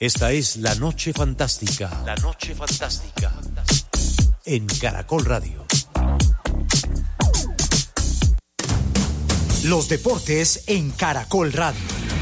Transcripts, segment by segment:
Esta es La Noche Fantástica. La Noche Fantástica. En Caracol Radio. Los deportes en Caracol Radio.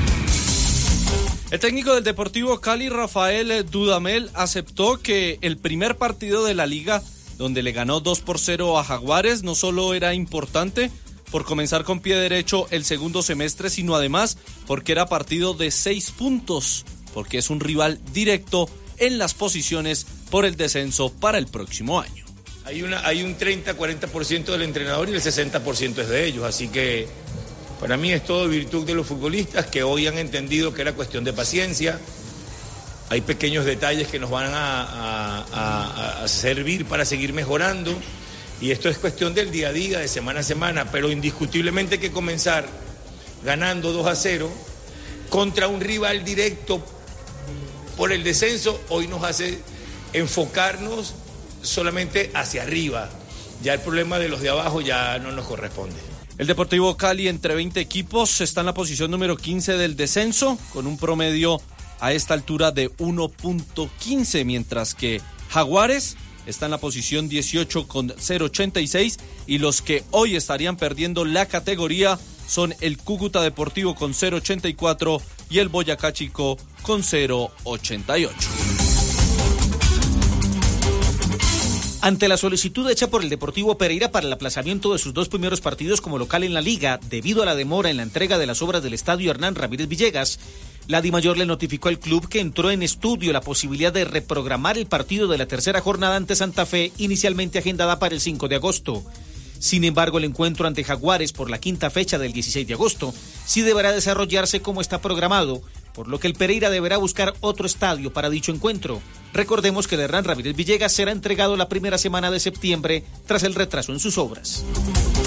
El técnico del Deportivo Cali, Rafael Dudamel, aceptó que el primer partido de la liga, donde le ganó 2-0 a Jaguares, no solo era importante por comenzar con pie derecho el segundo semestre, sino además porque era partido de 6 puntos, porque es un rival directo en las posiciones por el descenso para el próximo año. Hay un 30-40% del entrenador y el 60% es de ellos, así que para mí es todo virtud de los futbolistas que hoy han entendido que era cuestión de paciencia. Hay pequeños detalles que nos van a servir para seguir mejorando y esto es cuestión del día a día, de semana a semana, pero indiscutiblemente hay que comenzar ganando 2-0 contra un rival directo por el descenso. Hoy nos hace enfocarnos solamente hacia arriba. Ya el problema de los de abajo ya no nos corresponde. El Deportivo Cali, entre 20 equipos, está en la posición número 15 del descenso, con un promedio a esta altura de 1.15, mientras que Jaguares está en la posición 18 con 0.86 y los que hoy estarían perdiendo la categoría son el Cúcuta Deportivo con 0.84 y el Boyacá Chico con 0.88. Ante la solicitud hecha por el Deportivo Pereira para el aplazamiento de sus 2 primeros partidos como local en la liga, debido a la demora en la entrega de las obras del estadio Hernán Ramírez Villegas, la Dimayor le notificó al club que entró en estudio la posibilidad de reprogramar el partido de la tercera jornada ante Santa Fe, inicialmente agendada para el 5 de agosto. Sin embargo, el encuentro ante Jaguares por la quinta fecha del 16 de agosto sí deberá desarrollarse como está programado, por lo que el Pereira deberá buscar otro estadio para dicho encuentro. Recordemos que el Hernán Ramírez Villegas será entregado la primera semana de septiembre tras el retraso en sus obras.